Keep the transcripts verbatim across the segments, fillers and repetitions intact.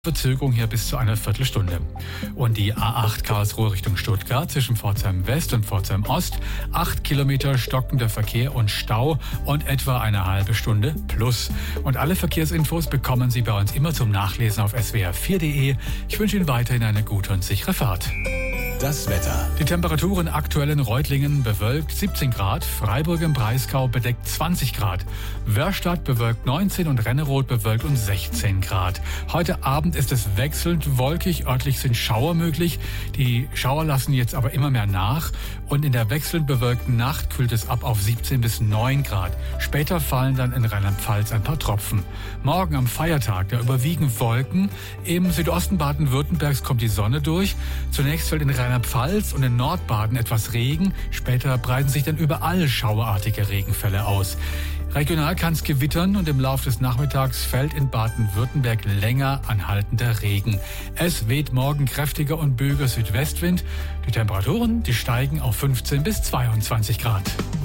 Verzögerung hier bis zu einer Viertelstunde. Und die A acht Karlsruhe Richtung Stuttgart zwischen Pforzheim West und Pforzheim Ost. Acht Kilometer stockender Verkehr und Stau und etwa eine halbe Stunde plus. Und alle Verkehrsinfos bekommen Sie bei uns immer zum Nachlesen auf s w r vier punkt de. Ich wünsche Ihnen weiterhin eine gute und sichere Fahrt. Das Wetter. Die Temperaturen aktuell in Reutlingen bewölkt siebzehn Grad, Freiburg im Breisgau bedeckt zwanzig Grad, Wörstadt bewölkt neunzehn und Renneroth bewölkt um sechzehn Grad. Heute Abend ist es wechselnd wolkig, örtlich sind Schauer möglich. Die Schauer lassen jetzt aber immer mehr nach und in der wechselnd bewölkten Nacht kühlt es ab auf siebzehn bis neun Grad. Später fallen dann in Rheinland-Pfalz ein paar Tropfen. Morgen am Feiertag, da überwiegen Wolken. Im Südosten Baden-Württembergs kommt die Sonne durch. Zunächst fällt in Rheinland-Pfalz und in Nordbaden etwas Regen. Später breiten sich dann überall schauerartige Regenfälle aus. Regional kann es gewittern und im Laufe des Nachmittags fällt in Baden-Württemberg länger anhaltender Regen. Es weht morgen kräftiger und böiger Südwestwind. Die Temperaturen, die steigen auf fünfzehn bis zweiundzwanzig Grad.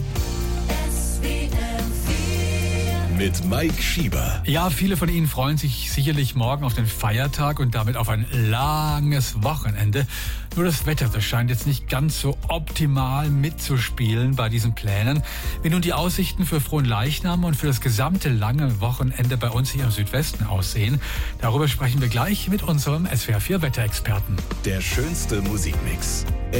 Mit Mike Schieber. Ja, viele von Ihnen freuen sich sicherlich morgen auf den Feiertag und damit auf ein langes Wochenende. Nur das Wetter, das scheint jetzt nicht ganz so optimal mitzuspielen bei diesen Plänen. Wie nun die Aussichten für Fronleichnam und für das gesamte lange Wochenende bei uns hier im Südwesten aussehen, darüber sprechen wir gleich mit unserem S W R vier Wetterexperten. Der schönste Musikmix.